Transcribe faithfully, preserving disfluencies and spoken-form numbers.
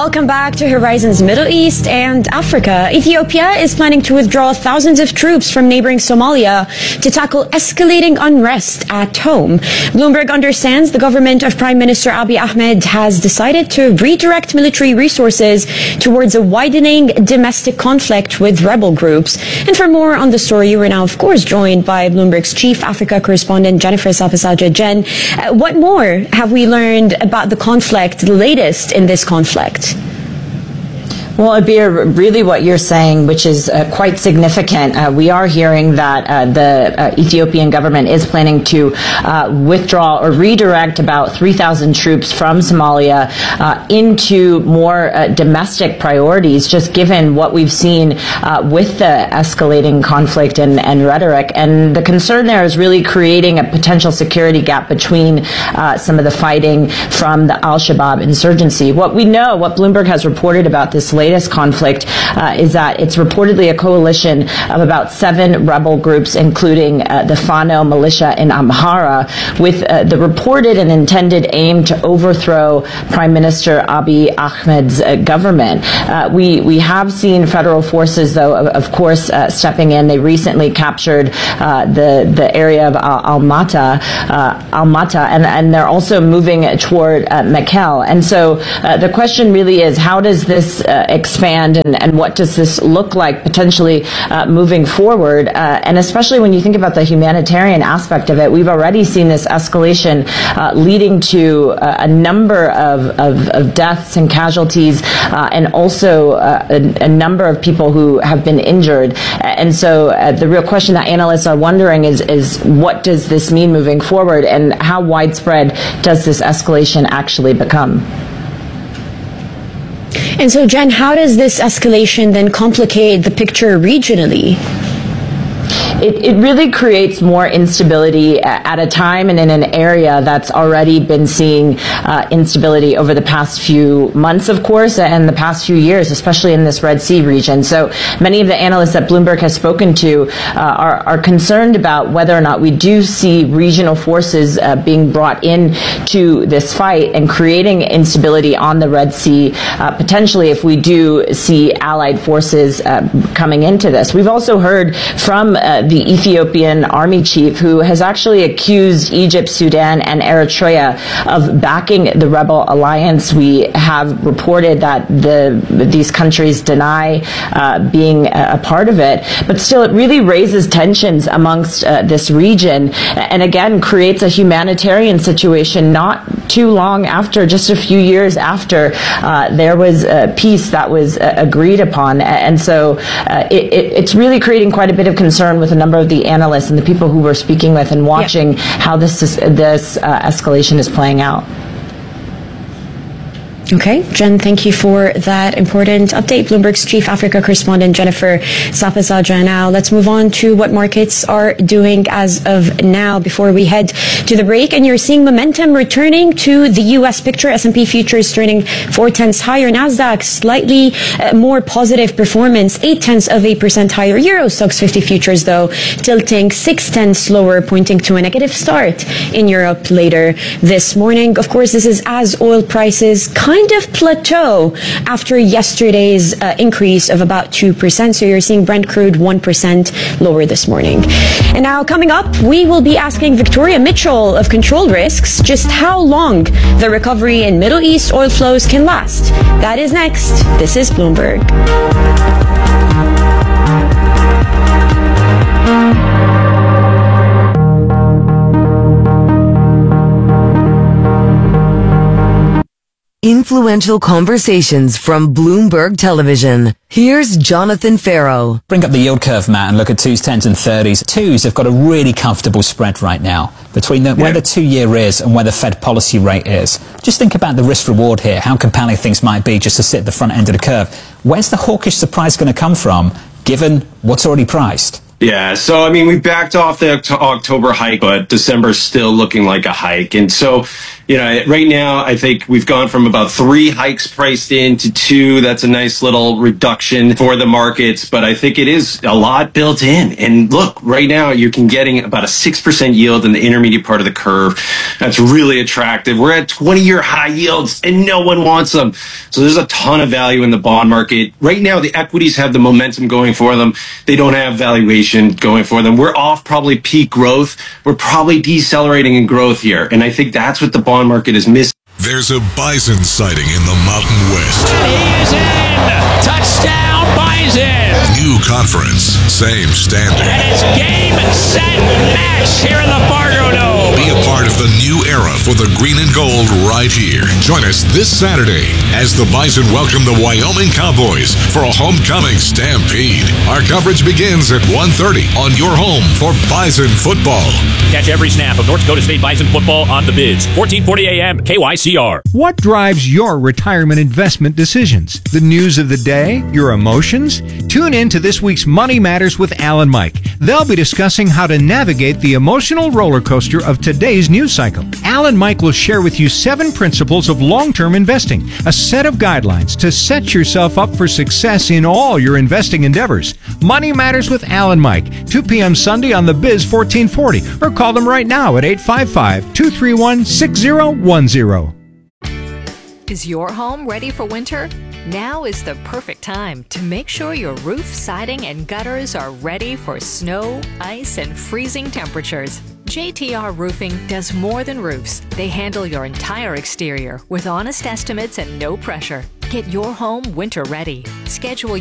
Welcome back to Horizons Middle East and Africa. Ethiopia is planning to withdraw thousands of troops from neighboring Somalia to tackle escalating unrest at home. Bloomberg understands the government of Prime Minister Abiy Ahmed has decided to redirect military resources towards a widening domestic conflict with rebel groups. And for more on the story, we're now, of course, joined by Bloomberg's chief Africa correspondent, Jennifer Sapasaja. Jen, uh, what more have we learned about the conflict, the latest in this conflict? Well, Abir, really what you're saying, which is uh, quite significant, uh, we are hearing that uh, the uh, Ethiopian government is planning to uh, withdraw or redirect about three thousand troops from Somalia uh, into more uh, domestic priorities, just given what we've seen uh, with the escalating conflict and, and rhetoric. And the concern there is really creating a potential security gap between uh, some of the fighting from the Al-Shabaab insurgency. What we know, what Bloomberg has reported about this latest conflict uh, is that it's reportedly a coalition of about seven rebel groups, including uh, the Fano militia in Amhara, with uh, the reported and intended aim to overthrow Prime Minister Abiy Ahmed's uh, government. Uh, we we have seen federal forces, though, of, of course, uh, stepping in. They recently captured uh, the the area of Al- Almata, uh, Almata, and and they're also moving toward uh, Mekelle. And so uh, the question really is, how does this uh, expand, and, and what does this look like potentially uh, moving forward? Uh, and especially when you think about the humanitarian aspect of it, we've already seen this escalation uh, leading to uh, a number of, of, of deaths and casualties, uh, and also uh, a, a number of people who have been injured. And so uh, the real question that analysts are wondering is, is what does this mean moving forward, and how widespread does this escalation actually become? And so, Jen, how does this escalation then complicate the picture regionally? It, it really creates more instability at a time and in an area that's already been seeing uh, instability over the past few months, of course, and the past few years, especially in this Red Sea region. So many of the analysts that Bloomberg has spoken to uh, are, are concerned about whether or not we do see regional forces uh, being brought in to this fight and creating instability on the Red Sea, uh, potentially if we do see allied forces uh, coming into this. We've also heard from uh, the Ethiopian army chief, who has actually accused Egypt, Sudan, and Eritrea of backing the rebel alliance. We have reported that the these countries deny uh, being a part of it, but still it really raises tensions amongst uh, this region, and again creates a humanitarian situation not too long after, just a few years after uh, there was a peace that was uh, agreed upon. And so uh, it, it, it's really creating quite a bit of concern with a number of the analysts and the people who we're speaking with and watching, yeah, how this is, this uh, escalation is playing out. Okay, Jen, thank you for that important update. Bloomberg's chief Africa correspondent, Jennifer Sapasaja. Now, let's move on to what markets are doing as of now before we head to the break. And you're seeing momentum returning to the U S picture. S and P futures turning four tenths higher. NASDAQ slightly uh, more positive performance, eight tenths of a percent higher. Euro Stoxx fifty futures, though, tilting six tenths lower, pointing to a negative start in Europe later this morning. Of course, this is as oil prices kind of plateau after yesterday's uh, increase of about two percent. So you're seeing Brent crude one percent lower this morning. And now coming up, we will be asking Victoria Mitchell of Control Risks just how long the recovery in Middle East oil flows can last. That is next. This is Bloomberg. Influential conversations from Bloomberg Television. Here's Jonathan Farrow. Bring up the yield curve, Matt, and look at twos, tens and thirties. Twos have got a really comfortable spread right now between the, yeah. where the two-year is and where the Fed policy rate is. Just think about the risk-reward here, how compelling things might be just to sit at the front end of the curve. Where's the hawkish surprise going to come from, given what's already priced? Yeah, so I mean, we backed off the October hike, but December's still looking like a hike. And so, you know, right now, I think we've gone from about three hikes priced in to two. That's a nice little reduction for the markets, but I think it is a lot built in. And look, right now, you can getting about a six percent yield in the intermediate part of the curve. That's really attractive. We're at twenty-year high yields, and no one wants them. So there's a ton of value in the bond market. Right now, the equities have the momentum going for them. They don't have valuation going for them. We're off probably peak growth. We're probably decelerating in growth here. And I think that's what the bond market is missing. There's a bison sighting in the Mountain West. He's in! Touchdown, Bison! New conference, same standard. And it's game, set, match here in the Fargo Dome. Be a part of the new era for the green and gold right here. Join us this Saturday as the Bison welcome the Wyoming Cowboys for a homecoming stampede. Our coverage begins at one thirty on your home for Bison football. Catch every snap of North Dakota State Bison football on the Biz. fourteen forty A M K Y C R. What drives your retirement investment decisions? The news of the day? Your emotions? Tune in to this week's Money Matters with Al and Mike. They'll be discussing how to navigate the emotional roller coaster of today's news cycle. Al and Mike will share with you seven principles of long-term investing, a set of guidelines to set yourself up for success in all your investing endeavors. Money Matters with Al and Mike, two p.m. Sunday on the Biz fourteen forty, or call them right now at eight five five, two three one, six zero one zero. Is your home ready for winter? Now is the perfect time to make sure your roof, siding, and gutters are ready for snow, ice, and freezing temperatures. J T R Roofing does more than roofs. They handle your entire exterior with honest estimates and no pressure. Get your home winter ready. Schedule